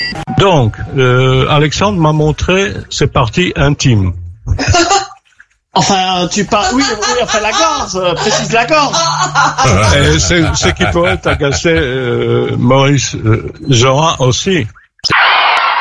Donc, Alexandre m'a montré ses parties intimes. Enfin, tu parles... Oui, enfin, la gorge, précise la gorge. Et ce qui pourrait agacer Maurice Zorin aussi.